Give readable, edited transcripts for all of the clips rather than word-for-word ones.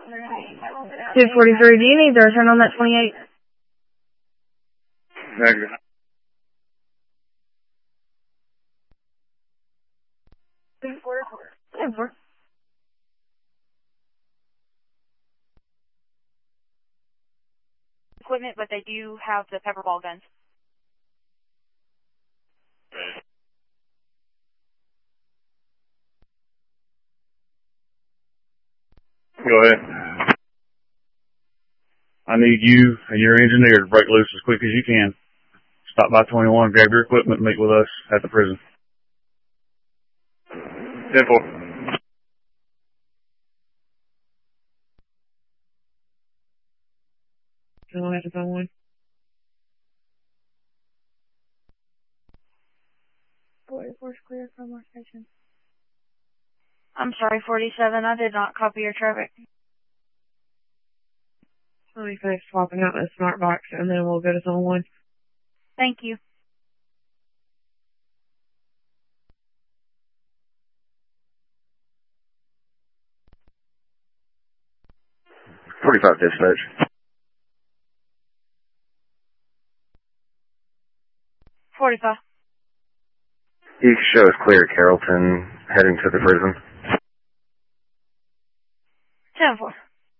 243, do you need to return on that 28? Negative. Equipment, but they do have the pepper ball guns. Go ahead. I need you and your engineer to break loose as quick as you can. Stop by 21, grab your equipment, and meet with us at the prison. 10-4. Go ahead, go on. 44's clear from our station. I'm sorry, 47. I did not copy your traffic. 25 swapping out the smart box, and then we'll go to zone 1. Thank you. Dispatch. 45. East show is clear, Carrollton, heading to the prison. 10-4.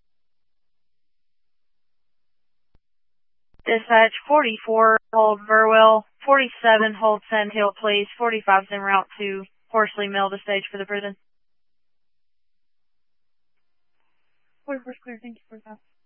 Dispatch 44, hold Burwell. 47, hold Sand Hill, please. 45's en route to Horsley Mill, the stage for the prison. 44's clear, thank you, 45.